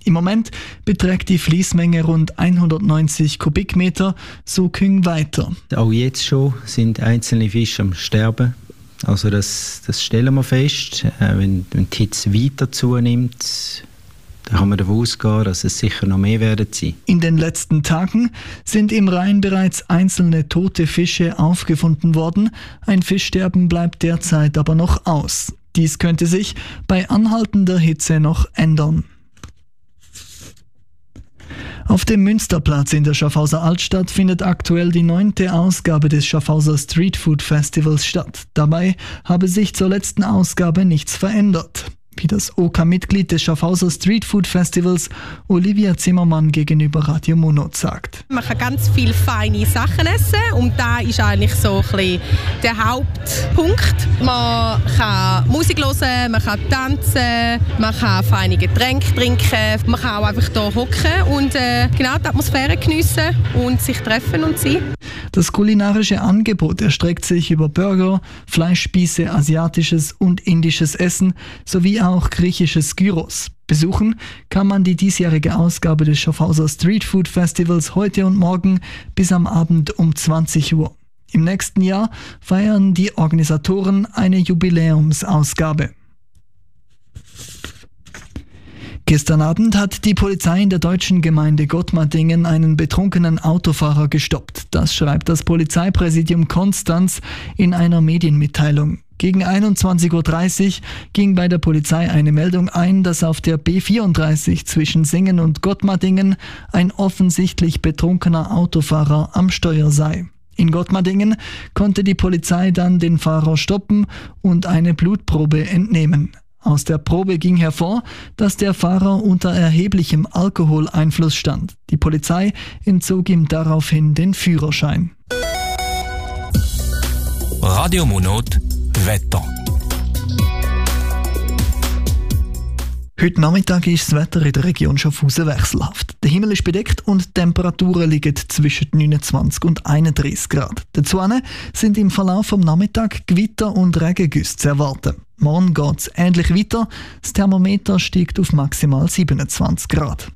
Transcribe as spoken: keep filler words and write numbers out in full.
Im Moment beträgt die Fließmenge rund hundertneunzig Kubikmeter, so Küng weiter. Auch jetzt schon sind einzelne Fische am Sterben. Also das, das stellen wir fest. Äh, wenn, wenn die Hitze weiter zunimmt, dann kann man davon ausgehen, dass es sicher noch mehr werden sein. In den letzten Tagen sind im Rhein bereits einzelne tote Fische aufgefunden worden. Ein Fischsterben bleibt derzeit aber noch aus. Dies könnte sich bei anhaltender Hitze noch ändern. Auf dem Münsterplatz in der Schaffhauser Altstadt findet aktuell die neunte Ausgabe des Schaffhauser Street Food Festivals statt. Dabei habe sich zur letzten Ausgabe nichts verändert. Wie das O K-Mitglied des Schaffhauser Street Food Festivals Olivia Zimmermann gegenüber Radio Monot sagt. Man kann ganz viele feine Sachen essen und da ist eigentlich so ein bisschen der Hauptpunkt. Man kann Musik hören, man kann tanzen, man kann feine Getränke trinken, man kann auch einfach hier hocken und äh, genau die Atmosphäre geniessen und sich treffen und sein. Das kulinarische Angebot erstreckt sich über Burger, Fleischspieße, asiatisches und indisches Essen sowie auch griechisches Gyros. Besuchen kann man die diesjährige Ausgabe des Schaffhauser Street Food Festivals heute und morgen bis am Abend um zwanzig Uhr. Im nächsten Jahr feiern die Organisatoren eine Jubiläumsausgabe. Gestern Abend hat die Polizei in der deutschen Gemeinde Gottmardingen einen betrunkenen Autofahrer gestoppt. Das schreibt das Polizeipräsidium Konstanz in einer Medienmitteilung. Gegen einundzwanzig Uhr dreißig ging bei der Polizei eine Meldung ein, dass auf der B vierunddreißig zwischen Singen und Gottmardingen ein offensichtlich betrunkener Autofahrer am Steuer sei. In Gottmardingen konnte die Polizei dann den Fahrer stoppen und eine Blutprobe entnehmen. Aus der Probe ging hervor, dass der Fahrer unter erheblichem Alkoholeinfluss stand. Die Polizei entzog ihm daraufhin den Führerschein. Radio Monot Wetter. Heute Nachmittag ist das Wetter in der Region Schaffhausen wechselhaft. Der Himmel ist bedeckt und die Temperaturen liegen zwischen neunundzwanzig und einunddreißig Grad. Dazu sind im Verlauf des Nachmittags Gewitter und Regengüsse zu erwarten. Morgen geht es ähnlich weiter. Das Thermometer steigt auf maximal siebenundzwanzig Grad.